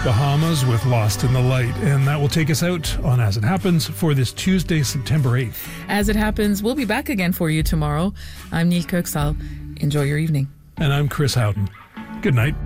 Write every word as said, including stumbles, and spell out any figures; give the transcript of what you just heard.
Bahamas with Lost in the Light. And that will take us out on As It Happens for this Tuesday, September eighth. As It Happens, we'll be back again for you tomorrow. I'm Neil Kirksall. Enjoy your evening. And I'm Chris Houghton. Good night.